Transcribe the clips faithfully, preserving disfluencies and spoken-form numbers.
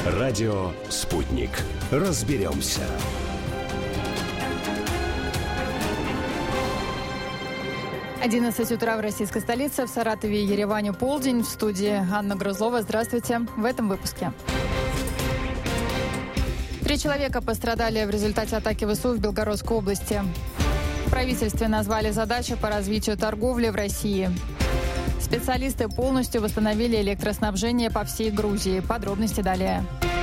Радио «Спутник». Разберемся. одиннадцать утра в российской столице, в Саратове и Ереване полдень. В студии Анна Грузлова. Здравствуйте. В этом выпуске. Три человека пострадали в результате атаки ВСУ в Белгородской области. В правительстве назвали задачи по развитию торговли в России. Специалисты полностью восстановили электроснабжение по всей Грузии. Подробности далее.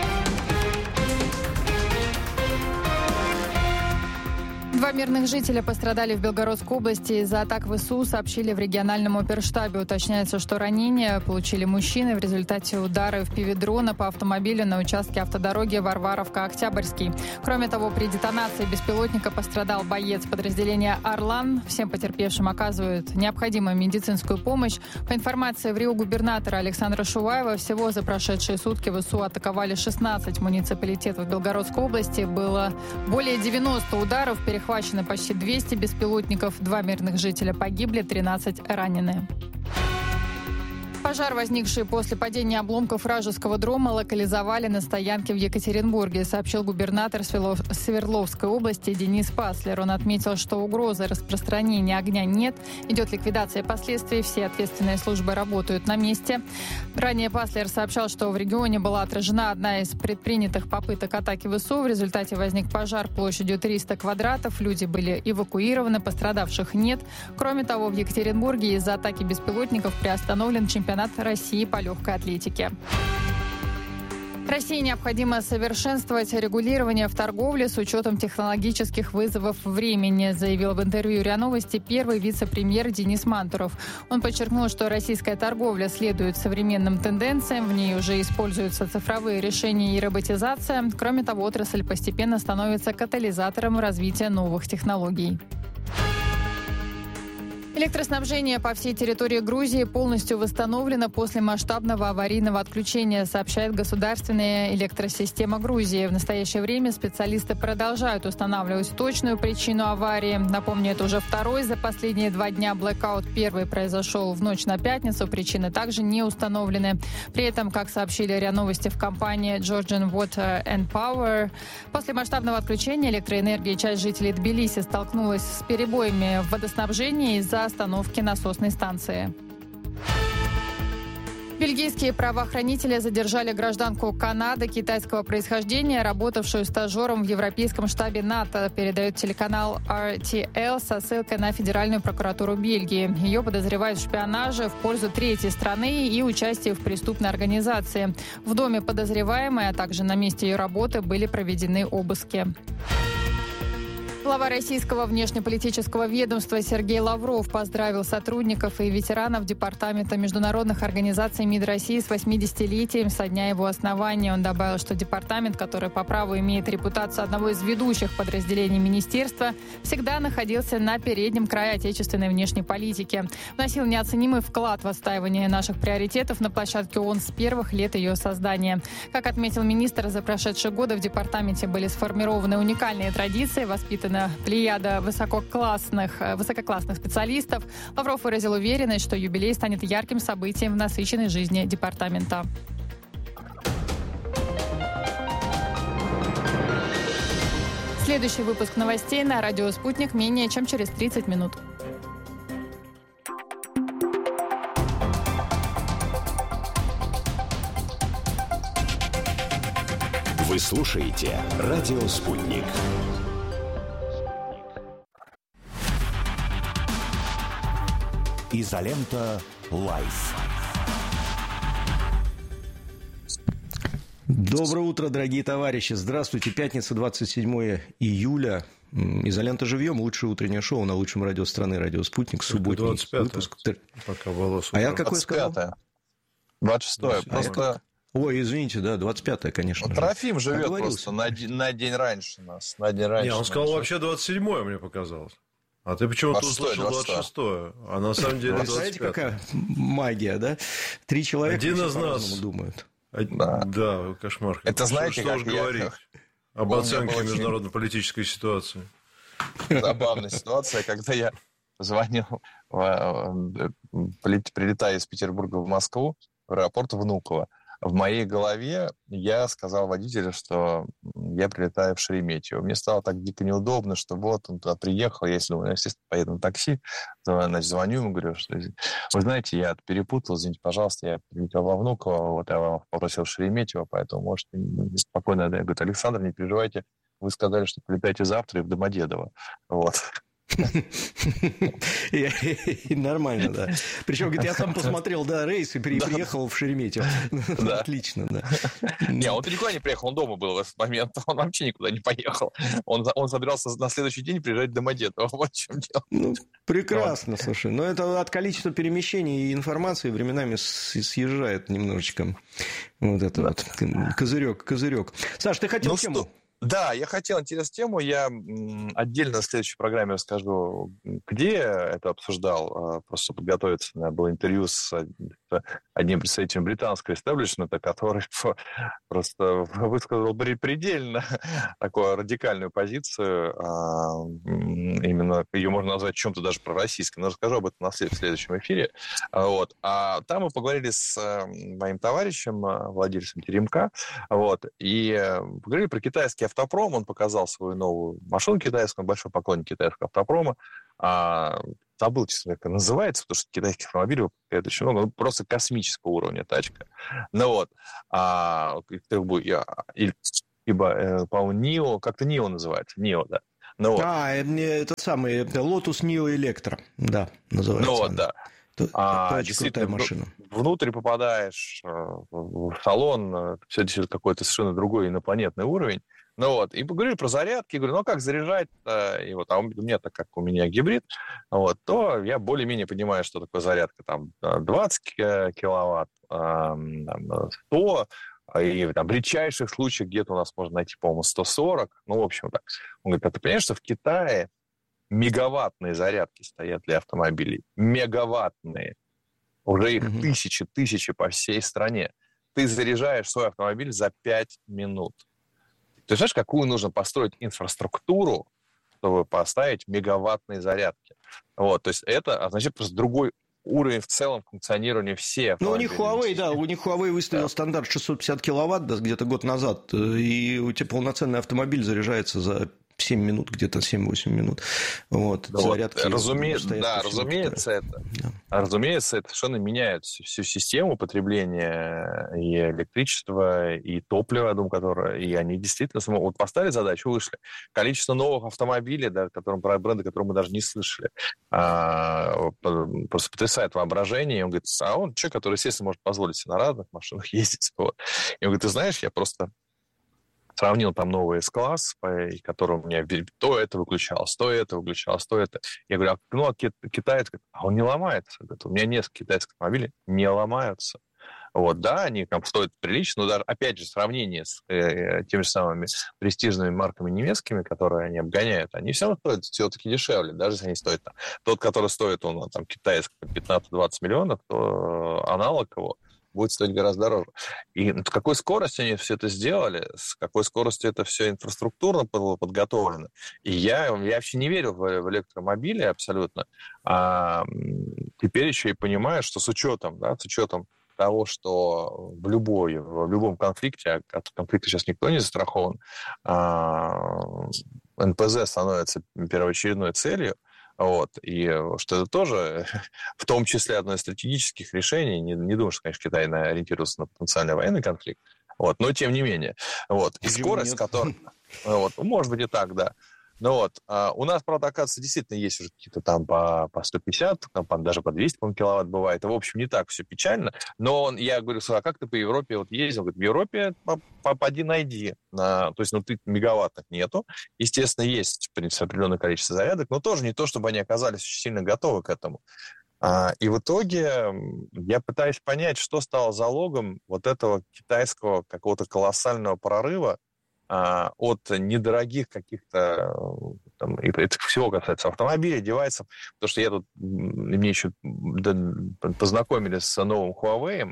Два мирных жителя пострадали в Белгородской области из-за атак ВСУ, сообщили в региональном оперштабе. Уточняется, что ранения получили мужчины в результате ударов пи-ви-дрона по автомобилю на участке автодороги Варваровка-Октябрьский. Кроме того, при детонации беспилотника пострадал боец подразделения «Орлан». Всем потерпевшим оказывают необходимую медицинскую помощь. По информации в РИО губернатора Александра Шуваева, всего за прошедшие сутки ВСУ атаковали шестнадцать муниципалитетов Белгородской области. Было более девяноста ударов, перехвачено Захвачено почти двести беспилотников, два мирных жителя погибли, тринадцать ранены. Пожар, возникший после падения обломков вражеского дрома, локализовали на стоянке в Екатеринбурге, сообщил губернатор Свердловской области Денис Паслер. Он отметил, что угрозы распространения огня нет, идет ликвидация последствий, все ответственные службы работают на месте. Ранее Паслер сообщал, что в регионе была отражена одна из предпринятых попыток атаки ВСУ. В результате возник пожар площадью триста квадратов, люди были эвакуированы, пострадавших нет. Кроме того, в Екатеринбурге из-за атаки беспилотников приостановлен чемпионат России по легкой атлетике. России необходимо совершенствовать регулирование в торговле с учетом технологических вызовов времени, заявил в интервью РИА Новости первый вице-премьер Денис Мантуров. Он подчеркнул, что российская торговля следует современным тенденциям, в ней уже используются цифровые решения и роботизация. Кроме того, отрасль постепенно становится катализатором развития новых технологий. Электроснабжение по всей территории Грузии полностью восстановлено после масштабного аварийного отключения, сообщает государственная электросистема Грузии. В настоящее время специалисты продолжают устанавливать точную причину аварии. Напомню, это уже второй за последние два дня блэкаут. Первый произошел в ночь на пятницу, причины также не установлены. При этом, как сообщили РИА Новости в компании Georgian Water and Power, после масштабного отключения электроэнергии часть жителей Тбилиси столкнулась с перебоями в водоснабжении из-за остановки насосной станции. Бельгийские правоохранители задержали гражданку Канады китайского происхождения, работавшую стажером в Европейском штабе НАТО, передает телеканал эр ти эл со ссылкой на Федеральную прокуратуру Бельгии. Ее подозревают в шпионаже в пользу третьей страны и участии в преступной организации. В доме подозреваемой, а также на месте ее работы были проведены обыски. Глава российского внешнеполитического ведомства Сергей Лавров поздравил сотрудников и ветеранов Департамента международных организаций МИД России с восьмидесятилетием со дня его основания. Он добавил, что департамент, который по праву имеет репутацию одного из ведущих подразделений министерства, всегда находился на переднем крае отечественной внешней политики. Вносил неоценимый вклад в отстаивание наших приоритетов на площадке ООН с первых лет ее создания. Как отметил министр, за прошедшие годы в департаменте были сформированы уникальные традиции, воспитаны плеяда высококлассных, высококлассных специалистов. Лавров выразил уверенность, что юбилей станет ярким событием в насыщенной жизни департамента. Следующий выпуск новостей на радио «Спутник» менее чем через тридцать минут. Вы слушаете радио «Спутник». Изолента Лайф. Доброе утро, дорогие товарищи. Здравствуйте. Пятница, двадцать седьмое июля. Изолента живьем. Лучшее утреннее шоу на лучшем радио страны. Радио «Спутник». Субботний двадцать пятое выпуск. Пока волос. А я какой сказал? двадцать шестое. Просто... Ой, извините, да, двадцать пятое, конечно. Вот Трофим живет просто на, на день раньше нас. На день раньше. Не, он сказал вообще двадцать седьмое, мне показалось. А ты почему-то услышал двадцать шестое, а на самом деле двадцать пятое. Знаете, какая магия, да? Три человека Один из нас думают. Да, да, кошмар. Это знаете, что как уж я... говорить об оценке международно-политической ситуации. Забавная ситуация, когда я звонил, прилетая из Петербурга в Москву, в аэропорт Внуково, в моей голове я сказал водителю, что я прилетаю в Шереметьево. Мне стало так дико неудобно, что вот он туда приехал, я думаю, естественно, поеду на такси, значит, звоню ему, говорю, что, вы знаете, я перепутал, извините, пожалуйста, я прилетел во Внуково, вот я вам попросил в Шереметьево, поэтому можете спокойно. Я говорю, Александр, не переживайте, вы сказали, что прилетаете завтра и в Домодедово. Вот. Нормально, да. Причем, говорит, я сам посмотрел, да, рейс и приехал в Шереметьево. Отлично, да. Не, он никуда не приехал, он дома был в этот момент, он вообще никуда не поехал. Он, он собирался на следующий день приезжать в Домодедово. Вот в чем дело. Ну, прекрасно, слушай. Но это от количества перемещений и информации временами съезжает немножечко вот это вот козырек, козырек. Саш, ты хотел тему? Да, я хотел интересную тему. Я отдельно в следующей программе расскажу, где это обсуждал. Просто подготовиться. У меня было интервью с одним представителем британского истеблишмента, который просто высказал предельно такую радикальную позицию. Именно ее можно назвать чем-то даже пророссийским. Но расскажу об этом на следующем эфире. Вот. А там мы поговорили с моим товарищем, владельцем Теремка, вот, и поговорили про китайский автопром. Он показал свою новую машину китайскую, большой поклонник китайского автопрома. А, забыл, честно, как она называется, потому что китайских автомобилей это очень много, ну, просто космического уровня тачка. Ну вот, а, ибо, по-моему, Нио, как-то Нио называется, Нио, да. Ну, вот. А, этот самый Lotus Neo Electro, да, называется. Ну вот, она. да. Это а, очень крутая машина. Внутрь попадаешь в салон, все действительно какой-то совершенно другой инопланетный уровень. Ну вот, и поговорили про зарядки, говорю, ну как заряжать, и вот, а у меня, так как у меня гибрид, вот, то я более-менее понимаю, что такое зарядка, там, двадцать киловатт, сто, и там, в редчайших случаях где-то у нас можно найти, по-моему, сто сорок, ну, в общем, так. Он говорит, а ты понимаешь, что в Китае мегаваттные зарядки стоят для автомобилей, мегаваттные, уже их mm-hmm. тысячи, тысячи по всей стране. Ты заряжаешь свой автомобиль за пять минут. Ты знаешь, какую нужно построить инфраструктуру, чтобы поставить мегаваттные зарядки? Вот, то есть это означает просто другой уровень в целом функционирования всех. Ну, у них Huawei, да, у них Huawei выставил да. стандарт шестьсот пятьдесят киловатт, да, где-то год назад, и у тебя полноценный автомобиль заряжается за семь минут, где-то семь-восемь минут. Вот, да, зарядки. Разуме... Да, разумеется это. Да. Разумеется, это совершенно меняет всю систему потребления и электричества, и топлива, я думаю, которое... И они действительно вот поставили задачу, вышли. Количество новых автомобилей, да, которым, бренды, которые мы даже не слышали, а, просто потрясает воображение. И он говорит, а он человек, который, естественно, может позволить себе на разных машинах ездить. Вот. И он говорит, ты знаешь, я просто... сравнил там новый эс-класс, по которому у меня то это выключалось, то это выключалось, то это. Я говорю, а, ну, а китаец, а он не ломается. Говорит, у меня несколько китайских автомобилей не ломаются. Вот, да, они там стоят прилично, но даже, опять же, сравнение с э, теми же самыми престижными марками немецкими, которые они обгоняют, они все равно стоят все-таки дешевле, даже если они стоят там. Тот, который стоит, он там китайский пятнадцать-двадцать миллионов, то аналог его будет стоить гораздо дороже. И с какой скоростью они все это сделали, с какой скоростью это все инфраструктурно было подготовлено. И я, я вообще не верил в, в электромобили абсолютно. А теперь еще и понимаю, что с учетом, да, с учетом того, что в, любой, в любом конфликте, а от конфликта сейчас никто не застрахован, а, эн пэ зэ становится первоочередной целью. Вот. И что это тоже, в том числе, одно из стратегических решений. Не, не думаю, что, конечно, Китай ориентируется на потенциальный военный конфликт. Вот. Но тем не менее. Вот. И скорость, с которой... Вот. Может быть и так, да. Ну вот, а у нас, правда, оказывается, действительно есть уже какие-то там по, по сто пятьдесят, там, по, даже по двести по киловатт бывает. И, в общем, не так все печально. Но он, я говорю, а как ты по Европе вот ездил? Говорит, в Европе попади найди. На, то есть, ну, ты мегаваттных нету. Естественно, есть, в принципе, определенное количество зарядок, но тоже не то, чтобы они оказались очень сильно готовы к этому. А, и в итоге я пытаюсь понять, что стало залогом вот этого китайского какого-то колоссального прорыва от недорогих каких-то, там, и это всего касается автомобилей, девайсов, потому что я тут, мне еще познакомили с новым Huawei,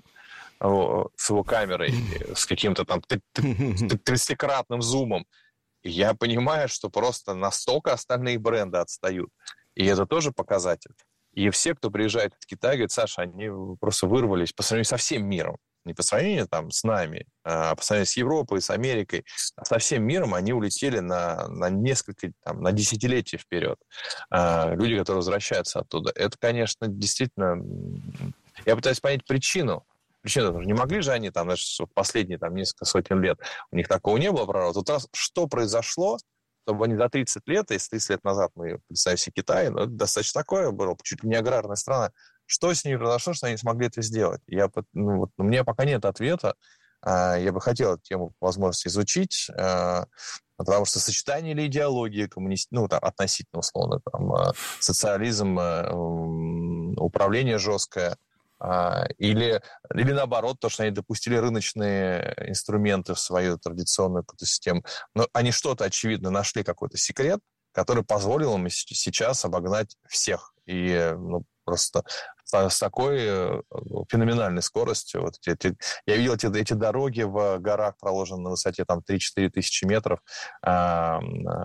с его камерой, с каким-то там тридцатикратным зумом, и я понимаю, что просто настолько остальные бренды отстают, и это тоже показатель. И все, кто приезжает в Китай, говорят, Саша, они просто вырвались по сравнению со всем миром. не по сравнению там, с нами, а по сравнению с Европой, с Америкой, со всем миром они улетели на, на несколько, там, на десятилетия вперед. А, люди, которые возвращаются оттуда. Это, конечно, действительно... Я пытаюсь понять причину. Причину не могли же они там, знаешь, последние там, несколько сотен лет, у них такого не было пророка. Вот раз что произошло, чтобы они за тридцать лет, если тридцать лет назад мы представим себе Китай, ну, это достаточно такое было, чуть ли не аграрная страна, что с ними произошло, что они смогли это сделать? Я, ну, вот, у меня пока нет ответа. Я бы хотел эту тему по возможности изучить, потому что сочетание или идеологии коммунист... ну, там, относительно условно, там, социализм, управление жесткое, или, или наоборот, то, что они допустили рыночные инструменты в свою традиционную какую-то систему. Но они что-то, очевидно, нашли какой-то секрет, который позволил им сейчас обогнать всех. И ну, просто с такой феноменальной скоростью. Вот эти, я видел эти, эти дороги в горах, проложенные на высоте там, три-четыре тысячи метров, когда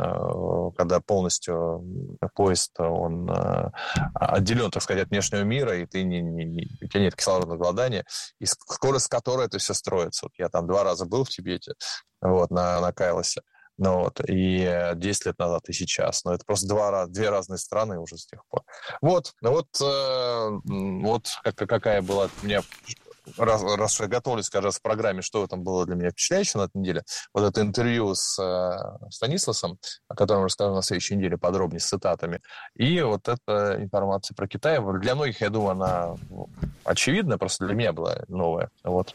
полностью поезд он отделен, так сказать, от внешнего мира, и ты не, не, не, у тебя нет кислородного голодания, и скорость с которой это все строится. Вот я там два раза был в Тибете, вот, на, на Кайласе. Ну, вот, и десять лет назад, и сейчас. Но это просто два, две разные страны уже с тех пор. Вот, вот, э, вот как, какая была у меня... Раз, раз я готовлюсь, как раз, к программе, что там было для меня впечатляющее на этой неделе, вот это интервью с э, Станисласом, о котором расскажу на следующей неделе подробнее, с цитатами, и вот эта информация про Китай. Для многих, я думаю, она очевидна, просто для меня была новая. Вот.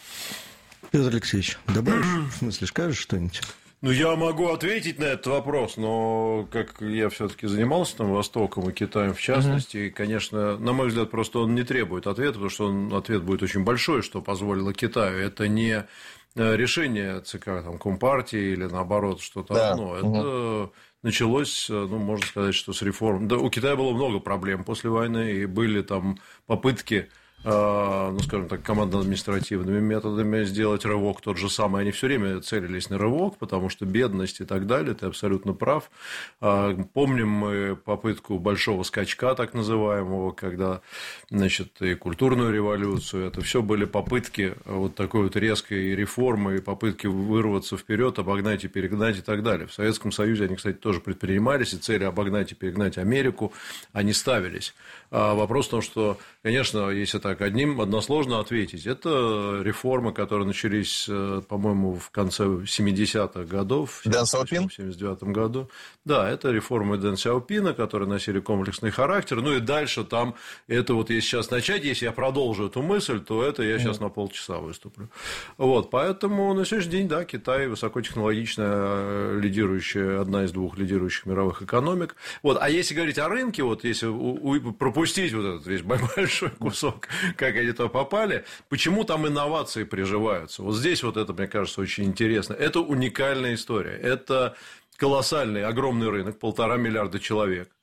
Петр Алексеевич, добавишь? В смысле, скажешь что-нибудь? Ну, я могу ответить на этот вопрос, но как я все-таки занимался там Востоком и Китаем в частности, mm-hmm. и, конечно, на мой взгляд, просто он не требует ответа, потому что он, ответ будет очень большой, что позволило Китаю. Это не решение ЦК там, Компартии или наоборот что-то да. одно. Это mm-hmm. началось, ну, можно сказать, что с реформ. Да, у Китая было много проблем после войны, и были там попытки, ну, скажем так, командно-административными методами сделать рывок тот же самый. Они все время целились на рывок, потому что бедность и так далее, ты абсолютно прав. Помним мы попытку большого скачка, так называемого, когда, значит, и культурную революцию, это все были попытки вот такой вот резкой реформы, и попытки вырваться вперед, обогнать и перегнать и так далее. В Советском Союзе они, кстати, тоже предпринимались, и цели обогнать и перегнать Америку, они ставились. Вопрос в том, что, конечно, если так одним односложно ответить, это реформы, которые начались, по-моему, в конце семидесятых годов, Дэн Сяопин? в семьдесят девятом году. Да, это реформы Дэн Сяопина, которые носили комплексный характер. Ну и дальше там, это вот если сейчас начать, если я продолжу эту мысль, то это я сейчас mm. на полчаса выступлю. Вот, поэтому на сегодняшний день, да, Китай высокотехнологичная, лидирующая, одна из двух лидирующих мировых экономик. Вот, а если говорить о рынке, вот если пропустить Пустить вот этот весь большой кусок, как они туда попали, почему там инновации приживаются. Вот здесь вот это, мне кажется, очень интересно. Это уникальная история. Это колоссальный, огромный рынок, полтора миллиарда человек.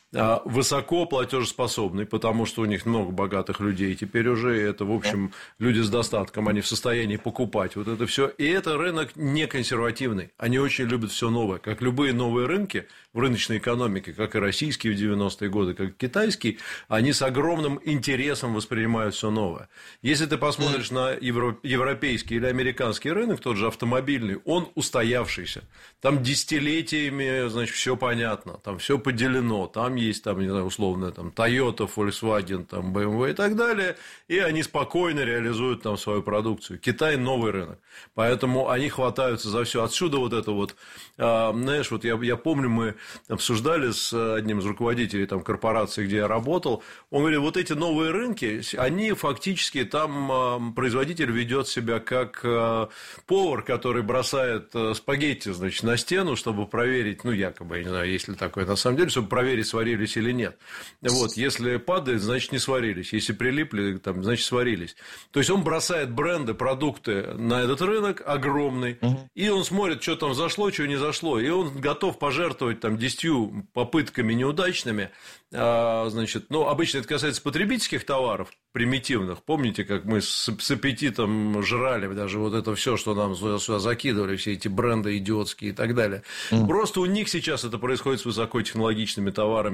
Высоко платежеспособный, потому что у них много богатых людей теперь уже, и это, в общем, люди с достатком, они в состоянии покупать вот это все. И это рынок не консервативный, они очень любят все новое, как любые новые рынки в рыночной экономике, как и российские в девяностые годы, как и китайские, они с огромным интересом воспринимают все новое. Если ты посмотришь на европейский или американский рынок, тот же автомобильный, он устоявшийся, там десятилетиями, значит, все понятно, там все поделено, там есть, там, не знаю, условно, там, Toyota, Volkswagen, там, бэ эм вэ и так далее, и они спокойно реализуют там свою продукцию. Китай – новый рынок, поэтому они хватаются за все. Отсюда вот это вот, а, знаешь, вот я, я помню, мы обсуждали с одним из руководителей там, корпорации, где я работал, он говорит, вот эти новые рынки, они фактически, там а, производитель ведет себя как а, повар, который бросает а, спагетти, значит, на стену, чтобы проверить, ну, якобы, я не знаю, есть ли такое на самом деле, чтобы проверить, сварились или нет. Вот, если падает, значит, не сварились. Если прилипли, там, значит, сварились. То есть, он бросает бренды, продукты на этот рынок огромный, угу. и он смотрит, что там зашло, что не зашло. И он готов пожертвовать там десятью попытками неудачными. А, значит, ну, обычно это касается потребительских товаров, примитивных. Помните, как мы с, с аппетитом жрали даже вот это все, что нам сюда закидывали, все эти бренды идиотские и так далее. Mm. Просто у них сейчас это происходит с высокотехнологичными товарами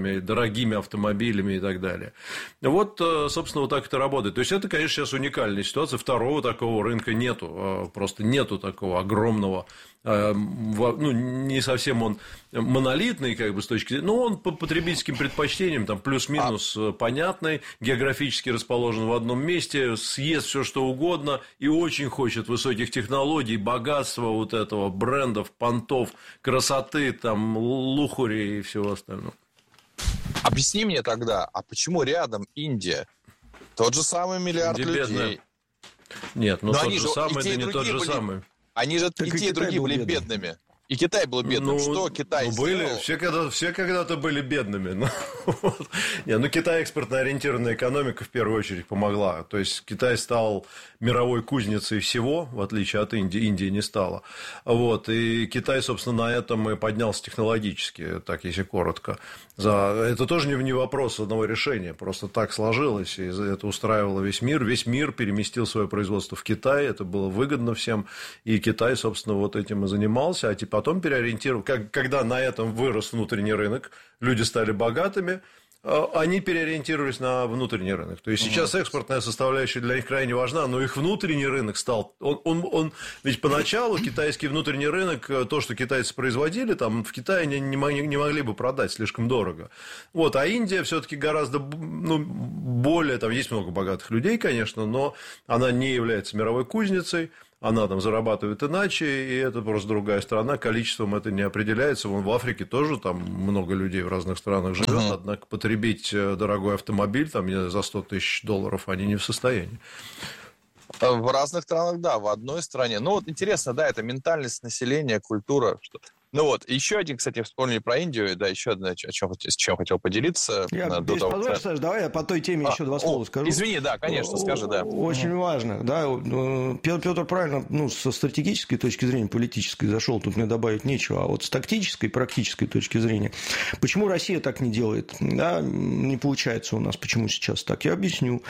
самыми дорогими автомобилями и так далее. Вот, собственно, вот так это работает. То есть, это, конечно, сейчас уникальная ситуация. Второго такого рынка нету. Просто нету такого огромного. Ну, не совсем он монолитный, как бы, с точки зрения, но он по потребительским предпочтениям, там, плюс-минус а... понятный, географически расположен в одном месте, съест все что угодно и очень хочет высоких технологий, богатства вот этого, брендов, понтов, красоты, там, лухари и всего остального. Объясни мне тогда, а почему рядом Индия? Тот же самый миллиард Индия людей. Бедная. Нет, ну, но тот же самый, да не тот же были... самый. Они же так и те, и другие были бедным. бедными. И Китай был бедным. Ну, что Китай ну, сделал? Были, все, когда, все когда-то были бедными. Ну, вот. Не, ну, Китай экспортно-ориентированная экономика в первую очередь помогла. То есть, Китай стал мировой кузницей всего, в отличие от Индии. Индия не стала. Вот. И Китай, собственно, на этом и поднялся технологически, так если коротко. За... Это тоже не вопрос одного решения. Просто так сложилось. И это устраивало весь мир. Весь мир переместил свое производство в Китай. Это было выгодно всем. И Китай, собственно, вот этим и занимался. А теперь потом переориентировали, как, когда на этом вырос внутренний рынок, люди стали богатыми, они переориентировались на внутренний рынок. То есть, сейчас экспортная составляющая для них крайне важна, но их внутренний рынок стал... Он, он, он, ведь поначалу китайский внутренний рынок, то, что китайцы производили, там, в Китае не, не, не могли бы продать слишком дорого. Вот, а Индия все-таки гораздо ну, более... Там есть много богатых людей, конечно, но она не является мировой кузницей. Она там зарабатывает иначе, и это просто другая страна, количеством это не определяется. Вон в Африке тоже там много людей в разных странах живет, uh-huh. однако потребить дорогой автомобиль там, за сто тысяч долларов они не в состоянии. В разных странах, да, в одной стране. Ну, вот интересно, да, это ментальность населения, культура, что-то. Ну вот, еще один, кстати, вспомнили про Индию, да, еще одно, о чем, с чем хотел поделиться. Я, до того, позволишь, Саш, давай я по той теме а, еще два слова о, скажу. Извини, да, конечно, скажи, да. Очень угу. важно, да, Петр правильно, ну, со стратегической точки зрения, политической зашел, тут мне добавить нечего, а вот с тактической, практической точки зрения, почему Россия так не делает, да, не получается у нас, почему сейчас так, я объясню.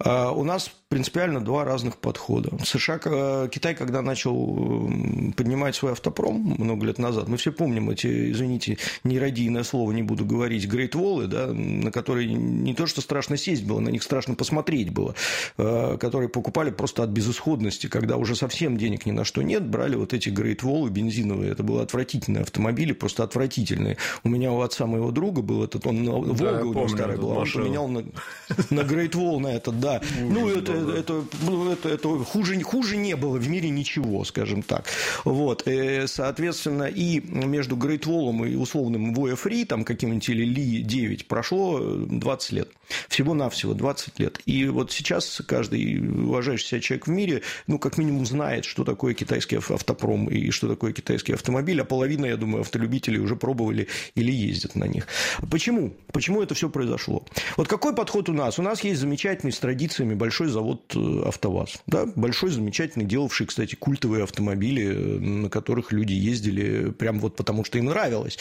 У нас принципиально два разных подхода. США, Китай, когда начал поднимать свой автопром много лет назад, мы все помним эти, извините, нерадийное слово не буду говорить, Great Wall, да, на которые не то, что страшно сесть было, на них страшно посмотреть было, которые покупали просто от безысходности, когда уже совсем денег ни на что нет, брали вот эти Great Wall бензиновые, это были отвратительные автомобили, просто отвратительные. У меня у отца моего друга был этот, он, Волга да, у него старая была, он поменял на, на Great Wall, на этот, да. Ну, это, это, это, это хуже, хуже не было в мире ничего, скажем так. Вот, и, соответственно, и между Great Wall и условным Voya Free, там каким-нибудь или Ли девять, прошло двадцать лет. Всего-навсего двадцать лет. И вот сейчас каждый уважающий себя человек в мире, ну, как минимум, знает, что такое китайский автопром и что такое китайский автомобиль, а половина, я думаю, автолюбителей уже пробовали или ездят на них. Почему? Почему это все произошло? Вот какой подход у нас? У нас есть замечательный с традициями большой завод АвтоВАЗ. Да? Большой, замечательный, делавший, кстати, культовые автомобили, на которых люди ездили прям вот потому, что им нравилось.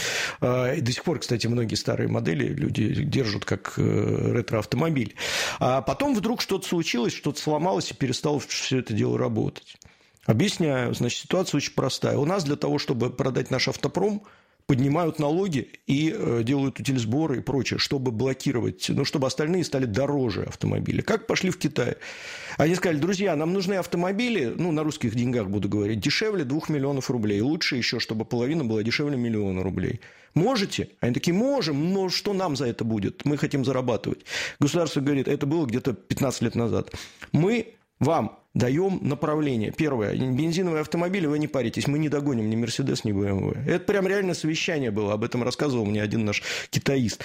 И до сих пор, кстати, многие старые модели люди держат как ретро-автомобиль. А потом вдруг что-то случилось, что-то сломалось, и перестало все это дело работать. Объясняю. Значит, ситуация очень простая. У нас для того, чтобы продать наш автопром, поднимают налоги и делают утилизборы и прочее, чтобы блокировать, ну, чтобы остальные стали дороже автомобили. Как пошли в Китай? Они сказали: друзья, нам нужны автомобили, ну, на русских деньгах буду говорить, дешевле двух миллионов рублей. Лучше еще, чтобы половина была дешевле миллиона рублей. Можете? Они такие: можем, но что нам за это будет? Мы хотим зарабатывать. Государство говорит: это было где-то пятнадцать лет назад. Мы вам даем направление. Первое. Бензиновые автомобили, вы не паритесь, мы не догоним ни Мерседес, ни бэ эм вэ. Это прям реально совещание было, об этом рассказывал мне один наш китаист.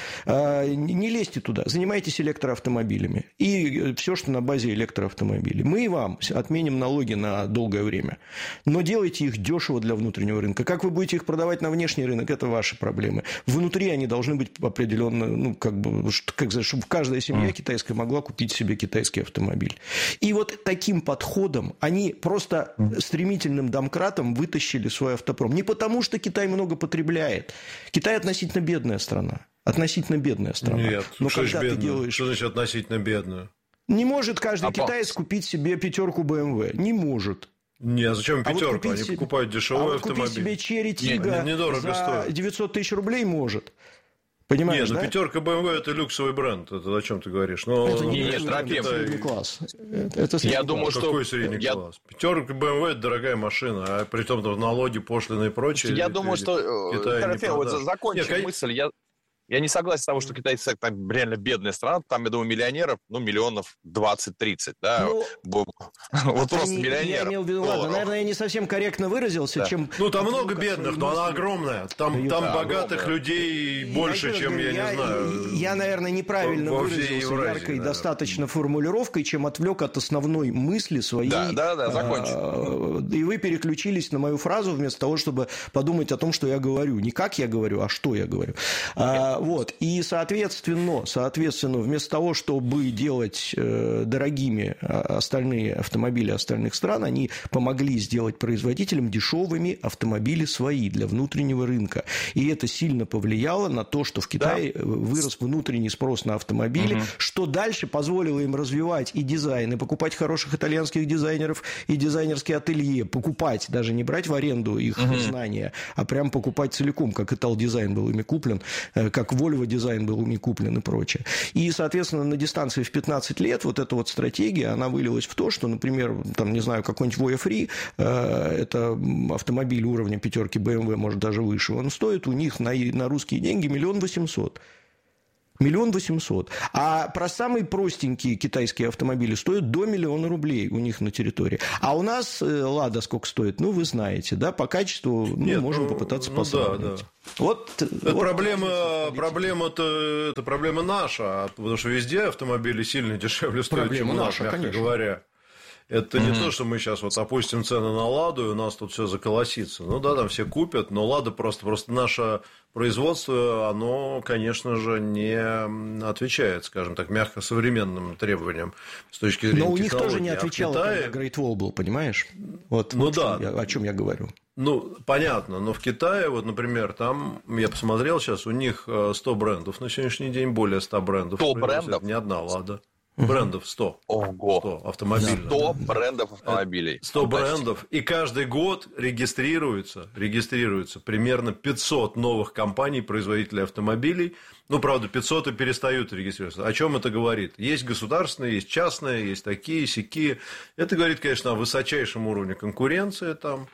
Не лезьте туда, занимайтесь электроавтомобилями. И все, что на базе электроавтомобилей. Мы вам отменим налоги на долгое время, но делайте их дешево для внутреннего рынка. Как вы будете их продавать на внешний рынок, это ваши проблемы. Внутри они должны быть определенно, ну, как бы, как сказать, чтобы каждая семья китайская могла купить себе китайский автомобиль. И вот таким подходом подходом они просто стремительным домкратом вытащили свой автопром. Не потому, что Китай много потребляет. Китай относительно бедная страна. Относительно бедная страна. Нет, но что когда ты делаешь... Что значит относительно бедная? Не может каждый а китаец по... купить себе пятерку бэ эм вэ. Не может. Не, а зачем пятерку? А вот Они себе... покупают дешевой а автомобиль. А вот купить себе Черри Тига за девятьсот тысяч рублей может. Понимаешь, нет, ну, да? пятерка бэ эм вэ это люксовый бренд, это о чем ты говоришь? Но, это ну, не нет, Китай... средний класс. Это, это средний я класс. думаю, что... Какой средний я... класс? Пятерка бэ эм вэ это дорогая машина, а при том там налоги, пошлины и прочее. Я думаю, что... Трофим, вот закончим Нет, мысль. Я... Я не согласен с того, что китайцы там реально бедная страна, там, я думаю, миллионеров, ну, миллионов двадцать-тридцать, да, ну, вот просто не, миллионеров. Я имел в виду, ладно, наверное, я не совсем корректно выразился, да. чем... Ну, там много бедных, но она огромная, там, там да, богатых огромная. людей больше, я, чем, я, я не знаю... Я, наверное, неправильно во, во выразился Евразии, яркой да. достаточно формулировкой, чем отвлек от основной мысли своей. Да, да, да, закончим. А, и вы переключились на мою фразу вместо того, чтобы подумать о том, что я говорю. Не как я говорю, а что я говорю. А, вот, и, соответственно, соответственно, вместо того, чтобы делать э, дорогими остальные автомобили остальных стран, они помогли сделать производителям дешевыми автомобили свои для внутреннего рынка. И это сильно повлияло на то, что в Китае да. вырос внутренний спрос на автомобили, угу. что дальше позволило им развивать и дизайн, и покупать хороших итальянских дизайнеров, и дизайнерские ателье, покупать, даже не брать в аренду их угу. знания, а прям покупать целиком, как Итал-дизайн был ими куплен, как Volvo дизайн был ими куплен и прочее. И, соответственно, на дистанции в пятнадцать лет вот эта вот стратегия, она вылилась в то, что, например, там, не знаю, какой-нибудь Voya Free, э, это автомобиль уровня пятерки бэ эм вэ, может, даже выше, он стоит у них на, на русские деньги миллион восемьсот. Миллион восемьсот. А про самые простенькие китайские автомобили стоят до миллиона рублей у них на территории. А у нас «Лада» сколько стоит? Ну, вы знаете, да, по качеству ну, Нет, можем ну, попытаться ну, посмотреть. Да, да. Вот, это вот проблема, проблема-то, это проблема наша, потому что везде автомобили сильно дешевле стоят, проблема чем у нас, наша, мягко конечно. говоря. Это mm-hmm. не то, что мы сейчас вот опустим цены на «Ладу», и у нас тут все заколосится. Ну да, там все купят, но «Лада» просто, просто наше производство, оно, конечно же, не отвечает, скажем так, мягко современным требованиям с точки зрения технологий. Но у них тоже не отвечало, а Китае... когда Great Wall был, понимаешь? Вот, ну вот да. Я, о чем я говорю. Ну, понятно, но в Китае, вот, например, там, я посмотрел сейчас, у них сто брендов на сегодняшний день, более ста брендов. сто брендов? Не одна «Лада». Брендов сто. Ого. сто автомобилей. сто брендов автомобилей. сто брендов. И каждый год регистрируется, регистрируется примерно пятьсот новых компаний, производителей автомобилей. Ну, правда, пятьсот и перестают регистрироваться. О чем это говорит? Есть государственные, есть частные, есть такие, сякие. Это говорит, конечно, о высочайшем уровне конкуренции, там,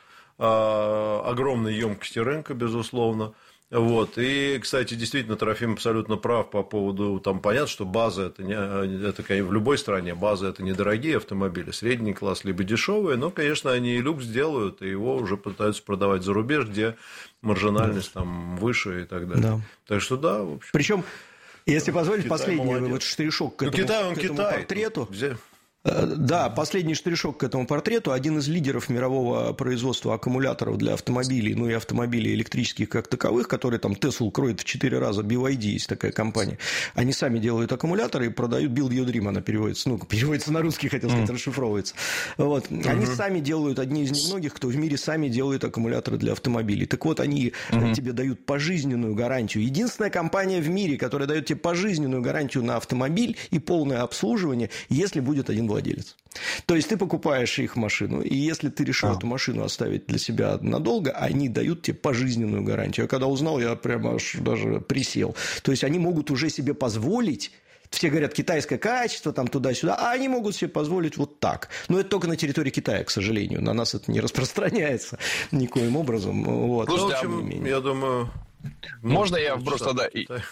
о огромной емкости рынка, безусловно. Вот. И, кстати, действительно, Трофим абсолютно прав по поводу, там понятно, что база это, не, это в любой стране база это недорогие автомобили, средний класс, либо дешевые, но, конечно, они и люкс делают, и его уже пытаются продавать за рубеж, где маржинальность там выше и так далее. Да. Так что да, в общем. Причем, если позволить, последний вот штришок к этому, ну, Китай, он к этому Китай. портрету. Где? Да, последний штришок к этому портрету. Один из лидеров мирового производства аккумуляторов для автомобилей, ну и автомобилей электрических как таковых, которые там Tesla кроет в четыре раза, би вай ди есть такая компания. Они сами делают аккумуляторы и продают Build Your Dream, она переводится, ну, переводится на русский, хотел сказать, mm. расшифровывается. Вот. Mm-hmm. Они сами делают, одни из немногих, кто в мире сами делает аккумуляторы для автомобилей. Так вот, они mm-hmm. тебе дают пожизненную гарантию. Единственная компания в мире, которая дает тебе пожизненную гарантию на автомобиль и полное обслуживание, если будет один владелец. То есть ты покупаешь их машину, и если ты решил а. эту машину оставить для себя надолго, они дают тебе пожизненную гарантию. Я когда узнал, я прямо аж даже присел. То есть они могут уже себе позволить. Все говорят, китайское качество, там туда-сюда, а они могут себе позволить вот так. Но это только на территории Китая, к сожалению. На нас это не распространяется никоим образом. Вот. Ну, в общем, я думаю... Можно я вброшу тогда?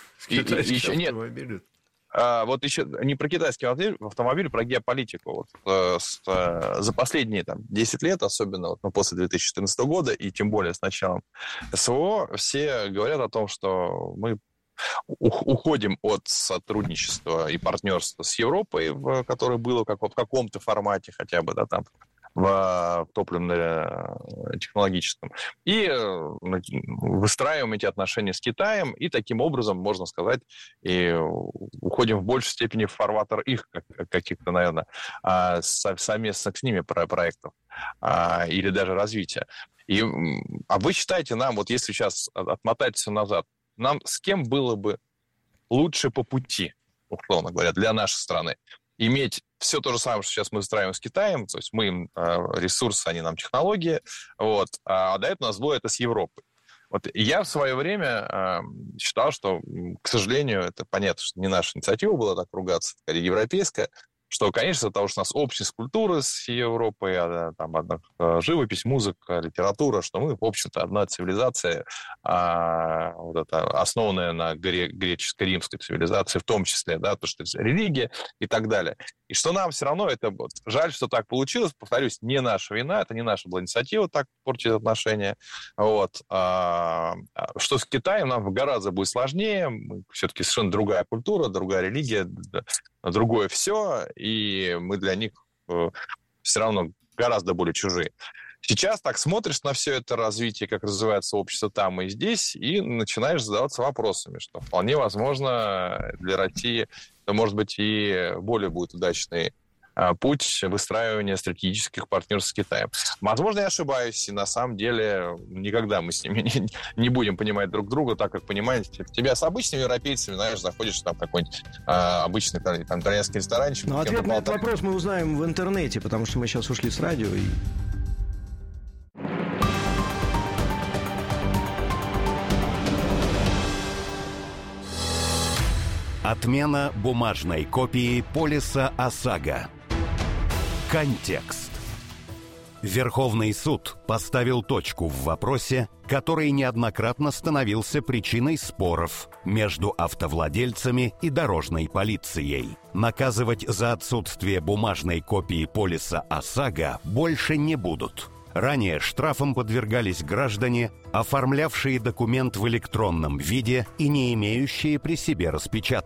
Еще нет. А, вот еще не про китайский автомобиль, про геополитику. Вот, с, за последние там, десять лет, особенно вот, ну, после две тысячи четырнадцатого года, и тем более с началом СВО, все говорят о том, что мы уходим от сотрудничества и партнерства с Европой, которое было как, в каком-то формате хотя бы, да, там, в топливно-технологическом. И выстраиваем эти отношения с Китаем, и таким образом, можно сказать, и уходим в большей степени в фарватер их каких-то, наверное, совместных с ними проектов или даже развития. И, а вы считаете нам, вот если сейчас отмотать все назад, нам с кем было бы лучше по пути, условно говоря, для нашей страны? Иметь все то же самое, что сейчас мы выстраиваем с Китаем, то есть мы им ресурсы, они нам технологии, вот, а до этого у нас было это с Европой. Вот я в свое время э, считал, что, к сожалению, это понятно, что не наша инициатива была так ругаться, скорее европейская, что, конечно, из-за того, что у нас общность культуры с Европой, а, там, одна, живопись, музыка, литература, что мы, в общем-то, одна цивилизация, а, вот это, основанная на гре- греческо-римской цивилизации, в том числе, да, то, что это религия и так далее. И что нам все равно, это вот, жаль, что так получилось, повторюсь, не наша вина, это не наша была инициатива так портить отношения. Вот. А, что с Китаем нам гораздо будет сложнее, все-таки совершенно другая культура, другая религия, другое все, и мы для них э, все равно гораздо более чужие. Сейчас так смотришь на все это развитие, как развивается общество там и здесь, и начинаешь задаваться вопросами, что вполне возможно для России это может быть и более будет удачный э, путь выстраивания стратегических партнерств с Китаем. Возможно, я ошибаюсь, и на самом деле никогда мы с ними не, не будем понимать друг друга так, как понимаете. Тебя с обычными европейцами, знаешь, заходишь там в какой-нибудь а, обычный там, итальянский ресторанчик. Но ответ на этот вопрос мы узнаем в интернете, потому что мы сейчас ушли с радио. И... Отмена бумажной копии полиса ОСАГО. Контекст. Верховный суд поставил точку в вопросе, который неоднократно становился причиной споров между автовладельцами и дорожной полицией. Наказывать за отсутствие бумажной копии полиса ОСАГО больше не будут. Ранее штрафам подвергались граждане, оформлявшие документ в электронном виде и не имеющие при себе распечатки.